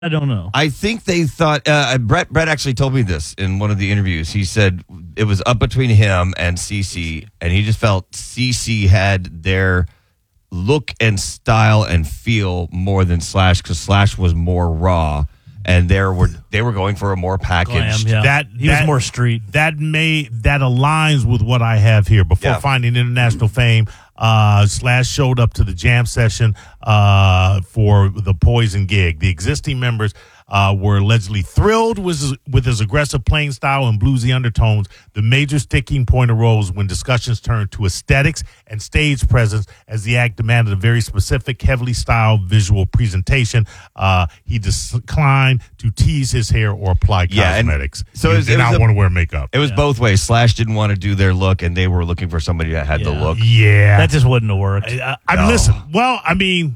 I don't know. I think they thought Brett actually told me this in one of the interviews. He said it was up between him and CeCe, and he just felt CeCe had their look and style and feel more than Slash, because Slash was more raw, and they were going for a more packaged. Glam, yeah. He was more street. That aligns with what I have here. Before finding international fame, Slash showed up to the jam session for the Poison gig. The existing members were allegedly thrilled with his aggressive playing style and bluesy undertones. The major sticking point arose when discussions turned to aesthetics and stage presence, as the act demanded a very specific, heavily styled visual presentation. He declined to tease his hair or apply cosmetics. So he did not want to wear makeup. It was both ways. Slash didn't want to do their look, and they were looking for somebody that had the look. Yeah. That just wouldn't have worked. Listen, well, I mean,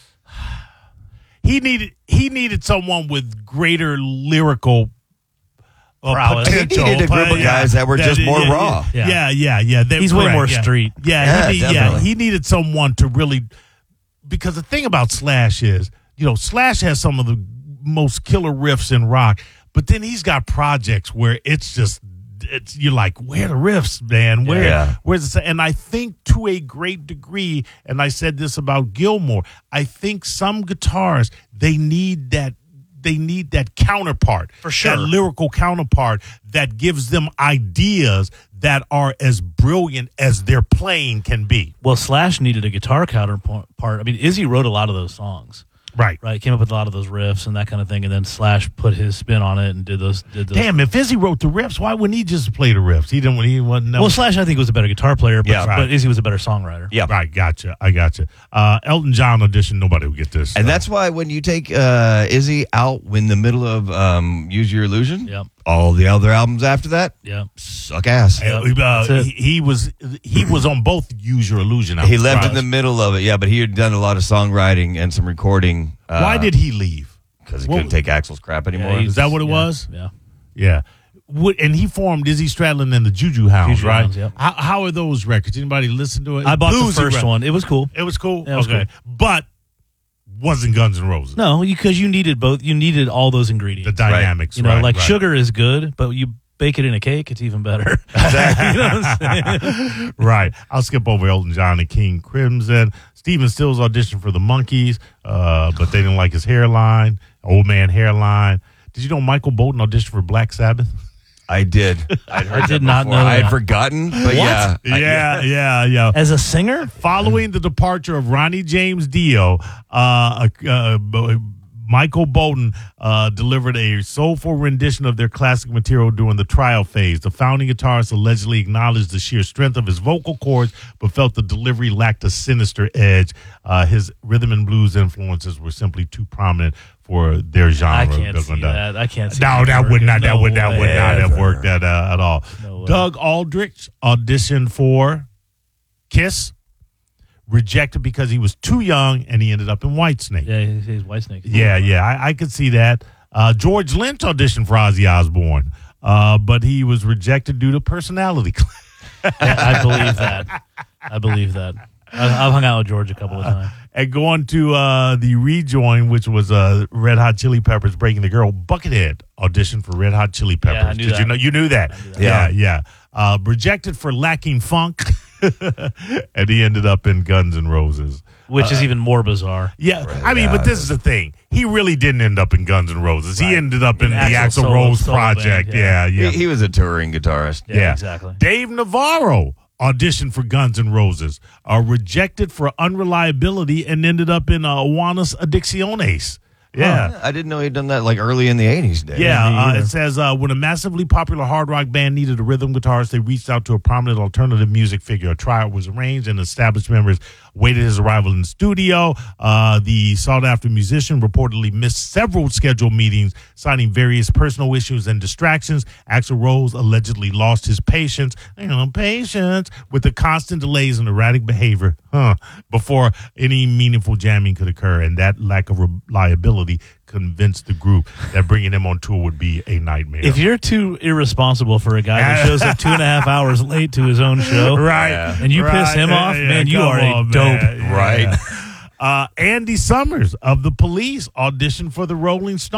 he needed someone with greater lyrical potential. He needed a group of guys that were just more raw. Yeah. He's way more street. He needed someone to really, because the thing about Slash is, Slash has some of the most killer riffs in rock, but then he's got projects where you're like, where are the riffs, man? Where's the? And I think to a great degree, and I said this about Gilmore, I think some guitars, they need that counterpart, for sure, that lyrical counterpart that gives them ideas that are as brilliant as their playing can be. Well, Slash needed a guitar counterpart. I mean, Izzy wrote a lot of those songs. Right. Came up with a lot of those riffs and that kind of thing, and then Slash put his spin on it and did those. Damn, if Izzy wrote the riffs, why wouldn't he just play the riffs? He wasn't. Well, Slash, I think, was a better guitar player, but Izzy was a better songwriter. Yeah, right. I gotcha. Elton John audition, nobody will get this. And that's why when you take Izzy out in the middle of Use Your Illusion, all the other albums after that, suck ass. He was on both Use Your Illusion. He left in the middle of it, but he had done a lot of songwriting and some recording. Why did he leave? Because he couldn't take Axl's crap anymore. Is that what it was? Yeah. And he formed Izzy Stradlin and the Juju Hounds, right? Hounds, yep. How are those records? Anybody listen to it? I bought the first one. It was cool. It was cool? Yeah, it was cool. But wasn't Guns N' Roses. No, because you needed both. You needed all those ingredients. The dynamics, right. Sugar is good, but you bake it in a cake, it's even better. Exactly. You know what I'm saying? Right. I'll skip over Elton John and King Crimson. Stephen Stills auditioned for the Monkees, but they didn't like his hairline, old man hairline. Did you know Michael Bolton auditioned for Black Sabbath? I did. I did not know I that. had forgotten, but yeah. As a singer? Following the departure of Ronnie James Dio, Michael Bolton delivered a soulful rendition of their classic material during the trial phase. The founding guitarist allegedly acknowledged the sheer strength of his vocal cords, but felt the delivery lacked a sinister edge. His rhythm and blues influences were simply too prominent for their genre. I can't see that. I can't see no, that would not. No that would not have worked at all. No way. Doug Aldrich auditioned for Kiss. Rejected because he was too young, and he ended up in Whitesnake. Yeah, he's Whitesnake. Yeah, I could see that. George Lynch auditioned for Ozzy Osbourne, but he was rejected due to personality. I believe that. I've hung out with George a couple of times. And going to the rejoin, which was Red Hot Chili Peppers, Breaking the Girl, Buckethead auditioned for Red Hot Chili Peppers. Yeah, I knew that. You know? You knew that? Yeah. Rejected for lacking funk, and he ended up in Guns N' Roses. Which is even more bizarre. Yeah, I mean, but this is the thing. He really didn't end up in Guns N' Roses. Right. He ended up in the Axl Rose project. Band, yeah. He was a touring guitarist. Yeah, exactly. Dave Navarro auditioned for Guns N' Roses, rejected for unreliability, and ended up in Juanes Adicciones. Yeah. I didn't know he'd done that like early in the 80s days. Yeah, it says, when a massively popular hard rock band needed a rhythm guitarist, they reached out to a prominent alternative music figure. A tryout was arranged, and established members waited his arrival in the studio. The sought-after musician reportedly missed several scheduled meetings, citing various personal issues and distractions. Axl Rose allegedly lost his patience with the constant delays and erratic behavior before any meaningful jamming could occur, and that lack of reliability convinced the group that bringing him on tour would be a nightmare. If you're too irresponsible for a guy that shows up 2.5 hours late to his own show, right, and you piss him off, man, you are a dope. Right. Andy Summers of The Police auditioned for the Rolling Stones.